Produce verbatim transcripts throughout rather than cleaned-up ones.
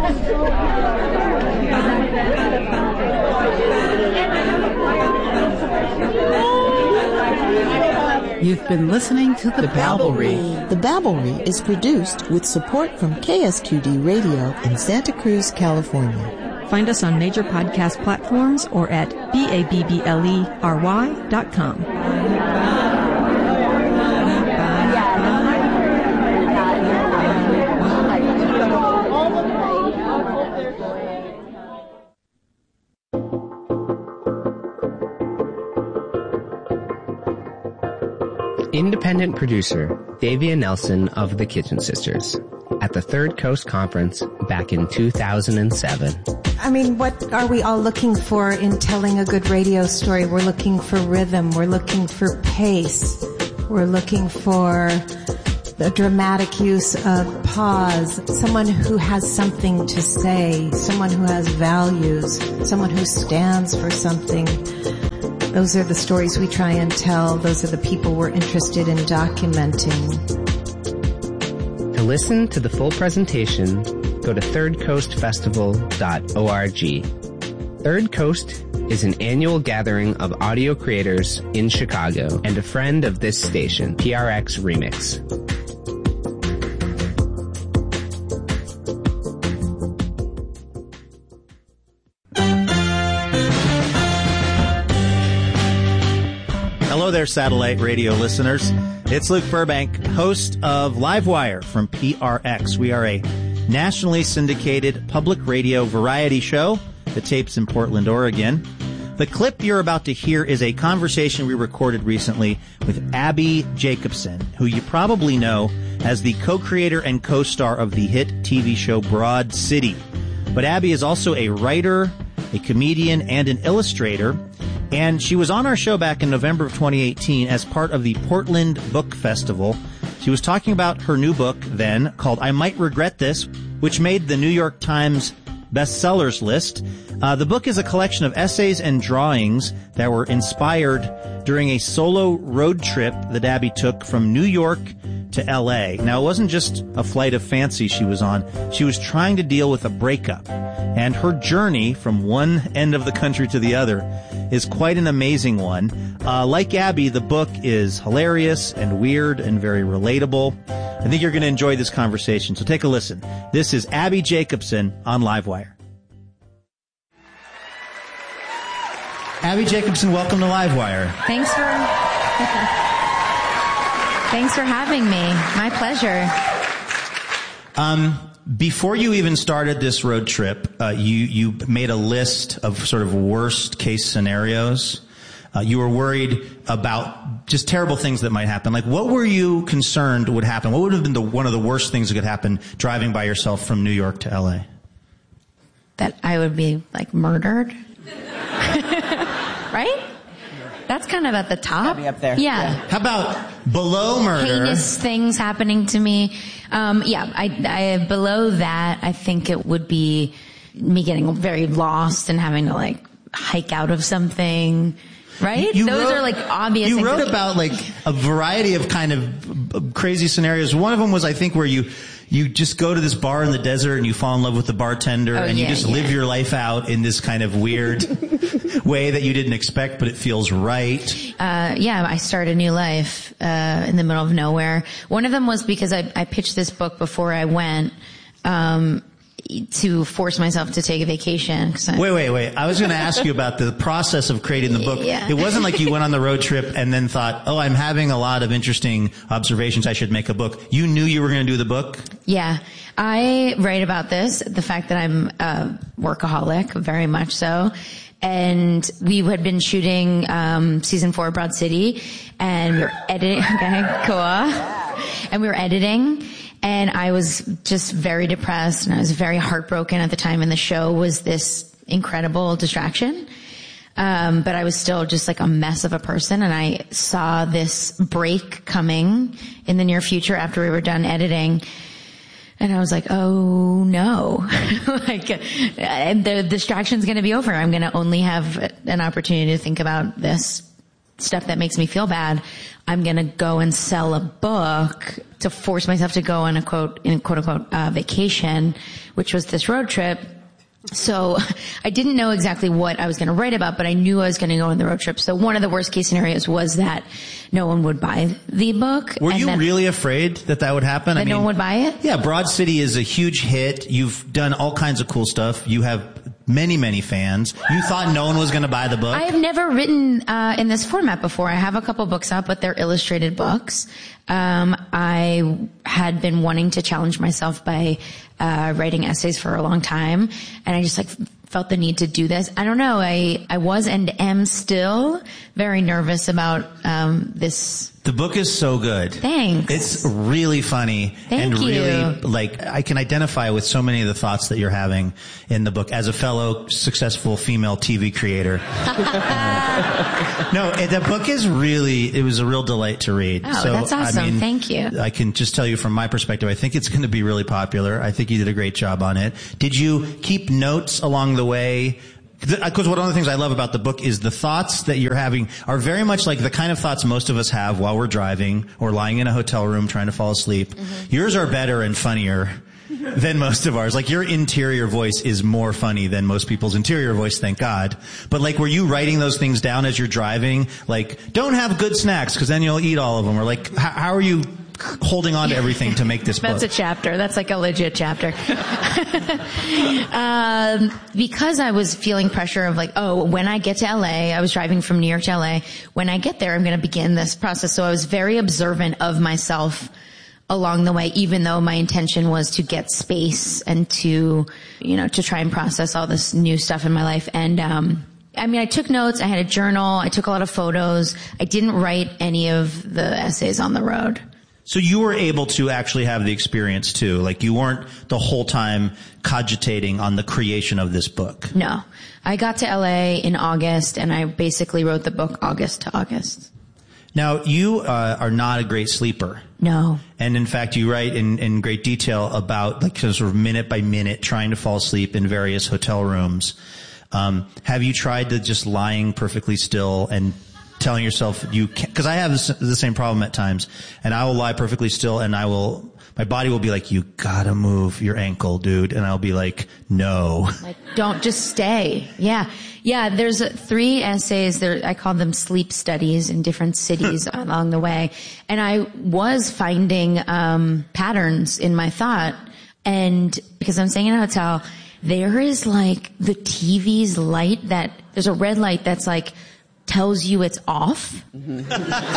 You've been listening to The, the Babblery. The Babblery is produced with support from K S Q D Radio in Santa Cruz, California. Find us on major podcast platforms or at B A B B L E R Y dot com. Independent producer Davia Nelson of the Kitchen Sisters at the Third Coast Conference back in two thousand seven. I mean, what are we all looking for in telling a good radio story? We're looking for rhythm. We're looking for pace. We're looking for the dramatic use of pause. Someone who has something to say. Someone who has values. Someone who stands for something. Those are the stories we try and tell. Those are the people we're interested in documenting. To listen to the full presentation, go to third coast festival dot org. Third Coast is an annual gathering of audio creators in Chicago and a friend of this station, P R X Remix. Hello there, satellite radio listeners. It's Luke Burbank, host of Livewire from P R X. We are a nationally syndicated public radio variety show that tapes in Portland, Oregon. The clip you're about to hear is a conversation we recorded recently with Abbi Jacobson, who you probably know as the co-creator and co-star of the hit T V show Broad City. But Abbi is also a writer, a comedian, and an illustrator. And she was on our show back in November of twenty eighteen as part of the Portland Book Festival. She was talking about her new book then called I Might Regret This, which made the New York Times bestsellers list. Uh, the book is a collection of essays and drawings that were inspired during a solo road trip that Abbi took from New York to L A. Now, it wasn't just a flight of fancy she was on. She was trying to deal with a breakup. And her journey from one end of the country to the other is quite an amazing one. Uh, like Abbi, the book is hilarious and weird and very relatable. I think you're going to enjoy this conversation, so take a listen. This is Abbi Jacobson on Livewire. Abbi Jacobson, welcome to Livewire. Thanks for Thanks for having me. My pleasure. Um, before you even started this road trip, uh, you you made a list of sort of worst case scenarios. Uh, you were worried about just terrible things that might happen. Like, what were you concerned would happen? What would have been the one of the worst things that could happen driving by yourself from New York to L A? That I would be, like, murdered. Right? That's kind of at the top. Be up there. Yeah. yeah. How about below murder? Heinous things happening to me. Um, yeah, I, I, below that, I think it would be me getting very lost and having to, like, hike out of something. Right? You Those wrote, are, like, obvious. You wrote things. about, like, a variety of kind of crazy scenarios. One of them was, I think, where you you just go to this bar in the desert and you fall in love with the bartender, oh, and yeah, you just yeah. live your life out in this kind of weird way that you didn't expect, but it feels right. Uh, yeah, I started a new life, uh, in the middle of nowhere. One of them was because I, I pitched this book before I went, um, to force myself to take a vacation. Cause I, wait, wait, wait. I was going to ask you about the process of creating the book. Yeah. It wasn't like you went on the road trip and then thought, oh, I'm having a lot of interesting observations. I should make a book. You knew you were going to do the book? Yeah. I write about this, the fact that I'm a workaholic, very much so. And we had been shooting um season four of Broad City, and we were editing. Okay, cool. And we were editing. And I was just very depressed, and I was very heartbroken at the time, and the show was this incredible distraction. Um, but I was still just like a mess of a person, and I saw this break coming in the near future after we were done editing. And I was like, oh no, like the distraction's going to be over. I'm going to only have an opportunity to think about this stuff that makes me feel bad. I'm going to go and sell a book to force myself to go on a quote, in quote unquote, uh, vacation, which was this road trip. So I didn't know exactly what I was going to write about, but I knew I was going to go on the road trip. So one of the worst case scenarios was that no one would buy the book. Were and you then, really afraid that that would happen? That I mean, no one would buy it? Yeah, Broad City is a huge hit. You've done all kinds of cool stuff. You have many, many fans. You thought no one was going to buy the book? I have never written uh in this format before. I have a couple books out, but they're illustrated books. Um I had been wanting to challenge myself by uh writing essays for a long time, and I just like felt the need to do this. I don't know. I I was and am still very nervous about um this. The book is so good. Thanks. It's really funny. Thank and you. really, like, I can identify with so many of the thoughts that you're having in the book as a fellow successful female T V creator. uh, no, the book is really, it was a real delight to read. Oh, so, that's awesome. I mean, Thank you. I can just tell you from my perspective, I think it's going to be really popular. I think you did a great job on it. Did you keep notes along the way? Because one of the things I love about the book is the thoughts that you're having are very much like the kind of thoughts most of us have while we're driving or lying in a hotel room trying to fall asleep. Mm-hmm. Yours are better and funnier than most of ours. Like, your interior voice is more funny than most people's interior voice, thank God. But like, were you writing those things down as you're driving? Like, don't have good snacks because then you'll eat all of them. Or like, how, how are you holding on to everything to make this book? That's a chapter. That's like a legit chapter. um, because I was feeling pressure of like, oh, when I get to L A, I was driving from New York to L A. When I get there, I'm going to begin this process. So I was very observant of myself along the way, even though my intention was to get space and to, you know, to try and process all this new stuff in my life. And, um, I mean, I took notes. I had a journal. I took a lot of photos. I didn't write any of the essays on the road. So you were able to actually have the experience too. Like, you weren't the whole time cogitating on the creation of this book. No. I got to L A in August, and I basically wrote the book August to August. Now, you uh, are not a great sleeper. No. And in fact, you write in, in great detail about, like, sort of minute by minute trying to fall asleep in various hotel rooms. Um, have you tried to just lying perfectly still and telling yourself you can't, because I have this, the same problem at times, and I will lie perfectly still, and I will, my body will be like, you gotta move your ankle, dude, and I'll be like, no. Like, don't, just stay. Yeah. Yeah, there's uh, three essays there, I call them sleep studies in different cities along the way, and I was finding um patterns in my thought, and because I'm staying in a hotel, there is like the T V's light that, there's a red light that's like, tells you it's off. Like,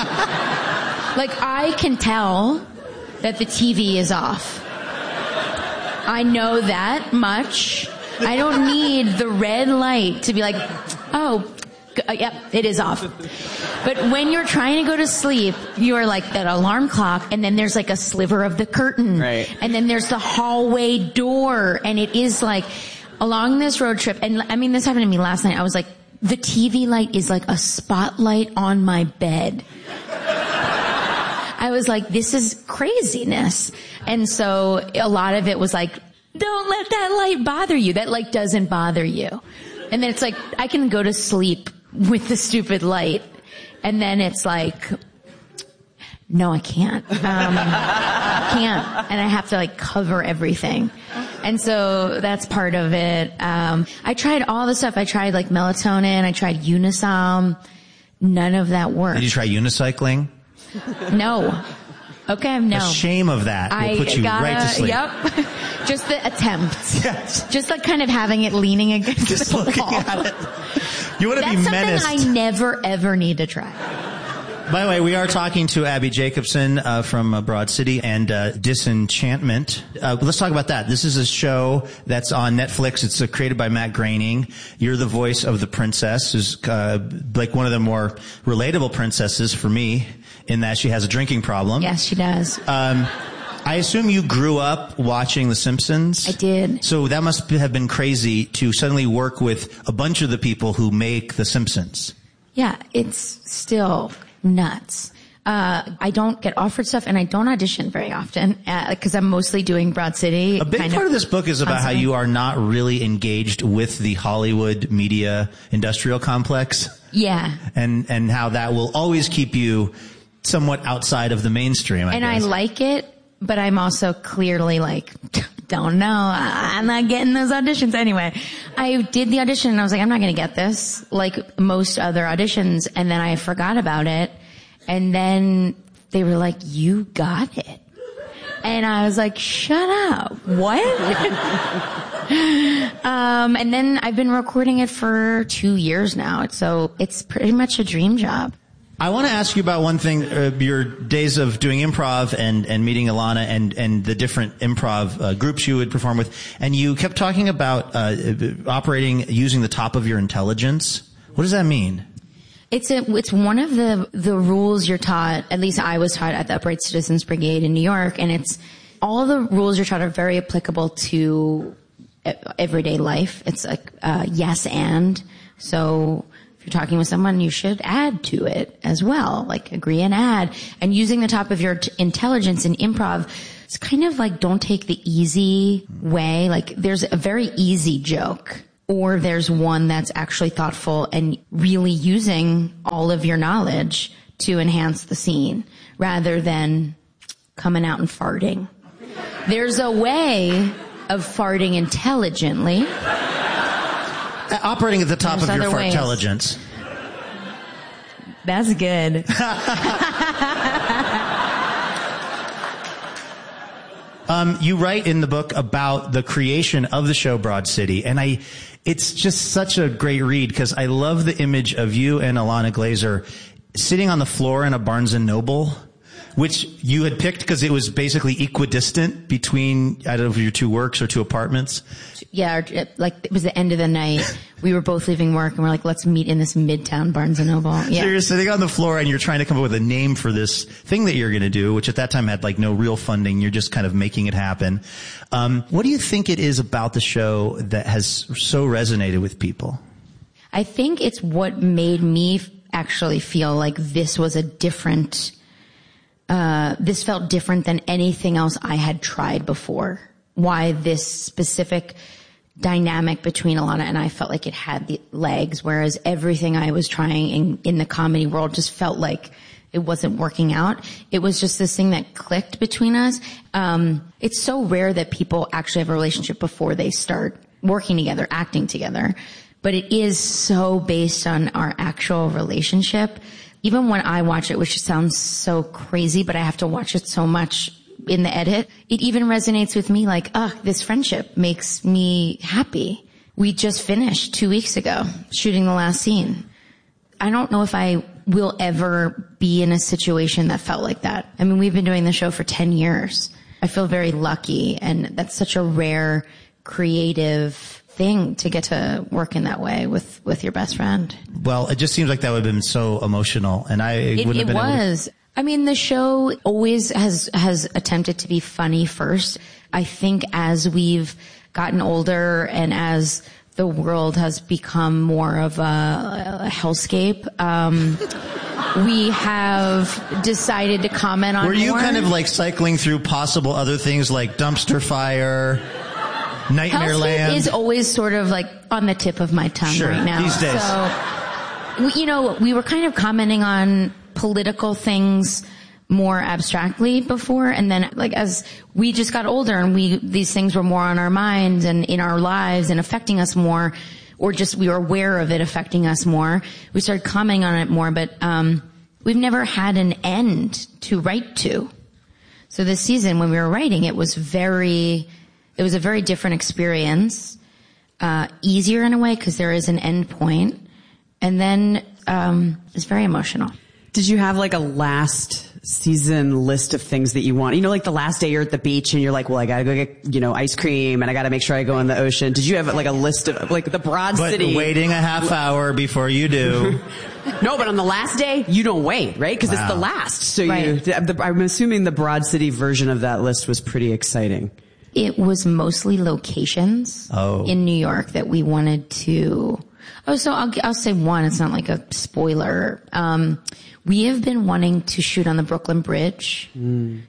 I can tell that the T V is off. I know that much. I don't need the red light to be like, oh, uh, yep, it is off. But when you're trying to go to sleep, you are like that alarm clock, and then there's like a sliver of the curtain. Right. And then there's the hallway door, and it is like, along this road trip, and I mean, this happened to me last night, I was like, the T V light is like a spotlight on my bed. I was like, this is craziness. And so a lot of it was like, don't let that light bother you. That light doesn't bother you. And then it's like, I can go to sleep with the stupid light. And then it's like, no, I can't. Um, I can't. And I have to like cover everything. And so that's part of it. Um, I tried all the stuff. I tried like melatonin. I tried Unisom. None of that worked. Did you try unicycling? No. Okay, no. A shame of that will I put you gotta, right to sleep. Yep. Just the attempt. Yes. Just like kind of having it leaning against Just the looking wall. at it. You want to be That's menaced. something I never ever need to try. By the way, we are talking to Abby Jacobson uh, from uh, Broad City and uh, Disenchantment. Uh, let's talk about that. This is a show that's on Netflix. It's uh, created by Matt Groening. You're the voice of the princess, who's uh, like one of the more relatable princesses for me, in that she has a drinking problem. Yes, she does. Um, I assume you grew up watching The Simpsons. I did. So that must have been crazy to suddenly work with a bunch of the people who make The Simpsons. Yeah, it's still nuts. Uh, I don't get offered stuff, and I don't audition very often because uh, I'm mostly doing Broad City. A big kind part of of this book is about constantly. how you are not really engaged with the Hollywood media industrial complex. Yeah. And, and how that will always keep you somewhat outside of the mainstream, I and guess. I like it, but I'm also clearly like, don't know. I'm not getting those auditions anyway. I did the audition and I was like, I'm not going to get this, like most other auditions. And then I forgot about it. And then they were like, you got it. And I was like, shut up. What? um, and then I've been recording it for two years now. So it's pretty much a dream job. I want to ask you about one thing, uh, your days of doing improv and, and meeting Ilana and, and the different improv uh, groups you would perform with. And you kept talking about uh, operating using the top of your intelligence. What does that mean? It's a, it's one of the, the rules you're taught, at least I was taught at the Upright Citizens Brigade in New York, and it's, all the rules you're taught are very applicable to everyday life. It's like, uh, yes and. So, if you're talking with someone, you should add to it as well, like agree and add. And using the top of your t- intelligence in improv, it's kind of like don't take the easy way. Like there's a very easy joke. Or there's one that's actually thoughtful and really using all of your knowledge to enhance the scene rather than coming out and farting. There's a way of farting intelligently. Uh, operating at the top There's of your fart ways. intelligence. That's good. Um, you write in the book about the creation of the show Broad City, and I, it's just such a great read because I love the image of you and Ilana Glazer sitting on the floor in a Barnes and Noble, which you had picked because it was basically equidistant between, I don't know if your two works or two apartments. Yeah, like it was the end of the night. We were both leaving work and we're like, let's meet in this Midtown Barnes and Noble. Yeah. So you're sitting on the floor and you're trying to come up with a name for this thing that you're going to do, which at that time had like no real funding. You're just kind of making it happen. Um, what do you think it is about the show that has so resonated with people? I think it's what made me actually feel like this was a different, uh, this felt different than anything else I had tried before. Why this specific dynamic between Ilana and I felt like it had the legs, whereas everything I was trying in, in the comedy world just felt like it wasn't working out. It was just this thing that clicked between us. Um, it's so rare that people actually have a relationship before they start working together, acting together. But it is so based on our actual relationship. Even when I watch it, which sounds so crazy, but I have to watch it so much in the edit, it even resonates with me like, ugh, this friendship makes me happy. We just finished two weeks ago shooting the last scene. I don't know if I will ever be in a situation that felt like that. I mean, we've been doing the show for ten years. I feel very lucky, and that's such a rare, creative thing to get to work in that way with, with your best friend. Well, it just seems like that would have been so emotional, and I it, wouldn't have it been was. able to... I mean, the show always has, has attempted to be funny first. I think as we've gotten older and as the world has become more of a, a hellscape, um, we have decided to comment on Were you more. kind of like cycling through possible other things like dumpster fire, Nightmare Hellscape Land? is always sort of like on the tip of my tongue Sure, right now. these days. So, we, you know, we were kind of commenting on political things more abstractly before, and then like as we just got older and we these things were more on our minds and in our lives and affecting us more, or just we were aware of it affecting us more, we started commenting on it more. But um we've never had an end to write to. So this season when we were writing, it was very it was a very different experience, uh easier in a way because there is an end point, and then um it's very emotional. Did you have like a last season list of things that you want? You know, like the last day you're at the beach and you're like, well, I gotta go get, you know, ice cream and I gotta make sure I go in the ocean. Did you have like a list of like the Broad but City? Waiting a half hour before you do. No, but on the last day, you don't wait, right? Because wow. It's the last. So right. you, the, I'm assuming the Broad City version of that list was pretty exciting. It was mostly locations oh. in New York that we wanted to. Oh, so I'll, I'll say one. It's not like a spoiler. Um, we have been wanting to shoot on the Brooklyn Bridge mm.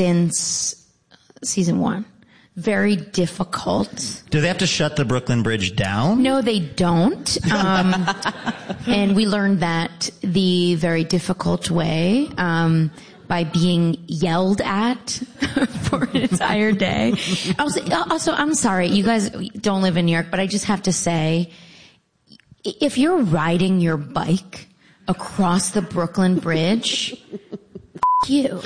since season one. Very difficult. Do they have to shut the Brooklyn Bridge down? No, they don't. Um, And we learned that the very difficult way, um, by being yelled at for an entire day. Also, also, I'm sorry, you guys don't live in New York, but I just have to say, if you're riding your bike across the Brooklyn Bridge, f- you.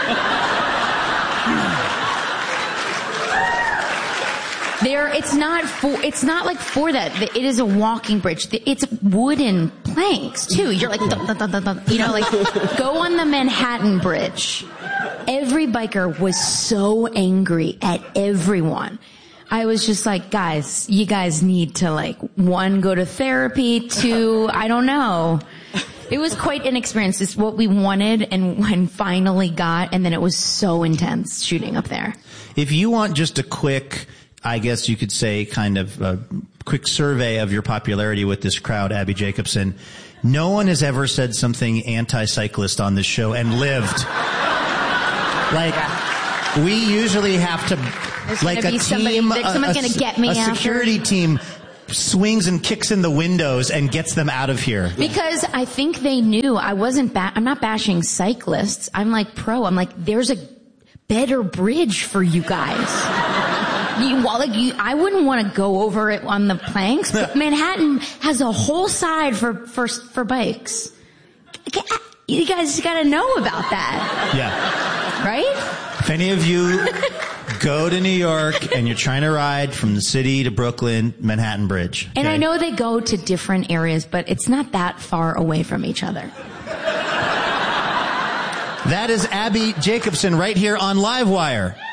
There, it's not for, it's not like for that. It is a walking bridge. It's wooden planks too. You're like, dun, dun, dun, dun, dun. You know, like, go on the Manhattan Bridge. Every biker was so angry at everyone. I was just like, guys, you guys need to, like, one, go to therapy, two, I don't know. It was quite an experience. It's what we wanted and when finally got, and then it was so intense shooting up there. If you want just a quick, I guess you could say, kind of a quick survey of your popularity with this crowd, Abbi Jacobson, no one has ever said something anti-cyclist on this show and lived. Like, we usually have to, There's like a be somebody, team, someone's a, gonna get me a after. security team swings and kicks in the windows and gets them out of here. Because I think they knew I wasn't ba- I'm not bashing cyclists. I'm like pro. I'm like, there's a better bridge for you guys. You, well, like you, I wouldn't want to go over it on the planks, but Manhattan has a whole side for, for, for bikes. You guys gotta know about that. Yeah. Right? If any of you go to New York and you're trying to ride from the city to Brooklyn, Manhattan Bridge. Okay? And I know they go to different areas, but it's not that far away from each other. That is Abbi Jacobson right here on Livewire.